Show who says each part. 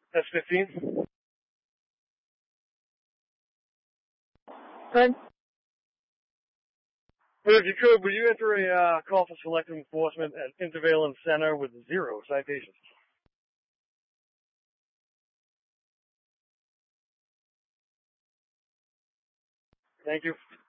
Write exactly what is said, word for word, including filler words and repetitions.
Speaker 1: S fifteen.
Speaker 2: Good.
Speaker 1: But if you could, would you enter a uh, call for selective enforcement at Intervalent Center with zero citations? Thank you.